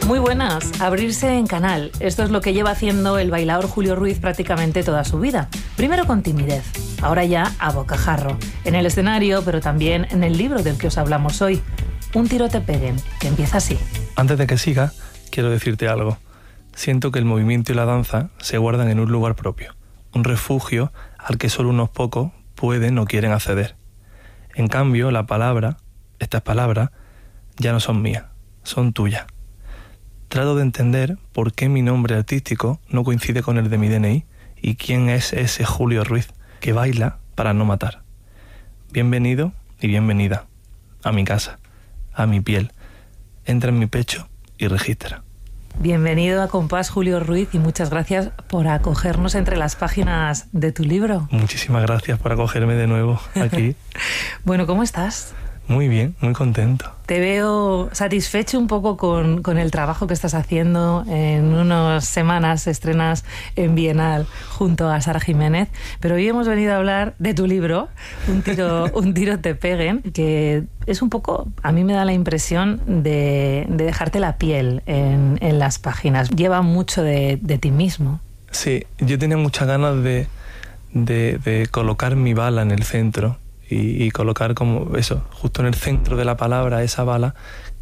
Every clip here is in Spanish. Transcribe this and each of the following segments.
Muy buenas, abrirse en canal. Esto es lo que lleva haciendo el bailaor Julio Ruiz prácticamente toda su vida. Primero con timidez, ahora ya a bocajarro. En el escenario, pero también en el libro del que os hablamos hoy. Un tiro te peguen, que empieza así. Antes de que siga, quiero decirte algo. Siento que el movimiento y la danza se guardan en un lugar propio. Un refugio al que solo unos pocos pueden o quieren acceder. En cambio, estas palabras, ya no son mías, son tuyas. Trato de entender por qué mi nombre artístico no coincide con el de mi DNI y quién es ese Julio Ruiz que baila para no matar. Bienvenido y bienvenida a mi casa, a mi piel. Entra en mi pecho y registra. Bienvenido a Compás, Julio Ruiz, y muchas gracias por acogernos entre las páginas de tu libro. Muchísimas gracias por acogerme de nuevo aquí. Bueno, ¿cómo estás? Muy bien, muy contento. Te veo satisfecho un poco con el trabajo que estás haciendo. En unas semanas estrenas en Bienal junto a Sara Jiménez, pero hoy hemos venido a hablar de tu libro, Un tiro te peguen, que es un poco, a mí me da la impresión de dejarte la piel en las páginas. Lleva mucho de ti mismo. Sí, yo tenía muchas ganas de colocar mi bala en el centro y colocar como eso, justo en el centro de la palabra, esa bala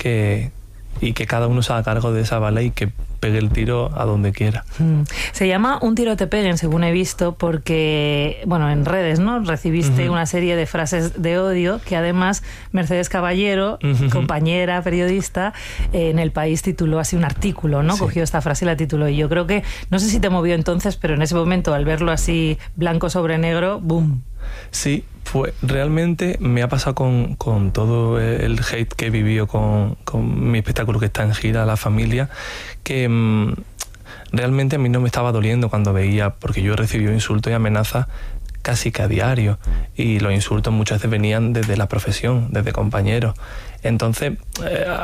y que cada uno se haga cargo de esa bala y que pegue el tiro a donde quiera. Se llama Un tiro te peguen, según he visto, porque, bueno, en redes, ¿no? Recibiste una serie de frases de odio que además Mercedes Caballero, compañera periodista, en El País tituló así un artículo, ¿no? Sí. Cogió esta frase y la tituló. Y yo creo que, no sé si te movió entonces, pero en ese momento, al verlo así blanco sobre negro, ¡boom! Sí, pues realmente me ha pasado con todo el hate que he vivido con mi espectáculo que está en gira, La Familia, que realmente a mí no me estaba doliendo cuando veía, porque yo he recibido insultos y amenazas casi que a diario, y los insultos muchas veces venían desde la profesión, desde compañeros. Entonces